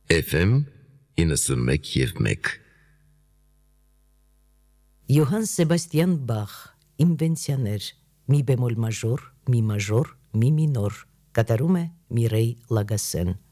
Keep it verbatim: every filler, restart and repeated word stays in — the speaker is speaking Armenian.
Էֆ Էմ իննսունմեկ և մեկ Յոհան Սեբաստիան Բախ, ինվենցիաներ, մի բեմոլ մաժոր, մի մաժոր, մի մինոր, կատարում է Միրեյ Լագասեն։